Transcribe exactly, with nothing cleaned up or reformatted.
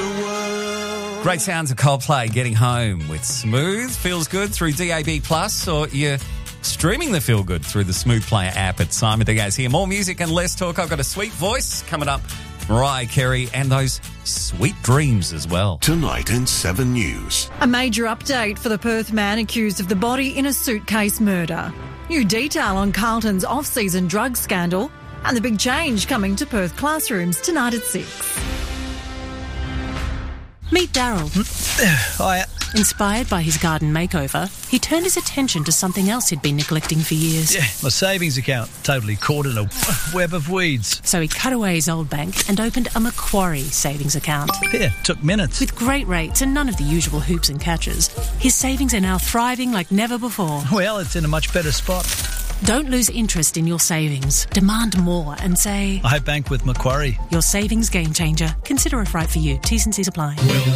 the world. Great sounds of Coldplay, Getting Home with Smooth. Feels good through D A B plus, or you're streaming the Feel Good through the Smooth Player app. It's Simon Diaz here. More music and less talk. I've got a sweet voice coming up. Mariah Carey and those sweet dreams as well. Tonight in seven News. A major update for the Perth man accused of the body in a suitcase murder. New detail on Carlton's off-season drug scandal and the big change coming to Perth classrooms tonight at six. Meet Daryl. Hiya. Inspired by his garden makeover, he turned his attention to something else he'd been neglecting for years. Yeah, my savings account. Totally caught in a web of weeds. So he cut away his old bank and opened a Macquarie savings account. Yeah, took minutes. With great rates and none of the usual hoops and catches, his savings are now thriving like never before. Well, it's in a much better spot. Don't lose interest in your savings. Demand more and say, I bank with Macquarie. Your savings game changer. Consider if right for you. T's and C's apply. Well.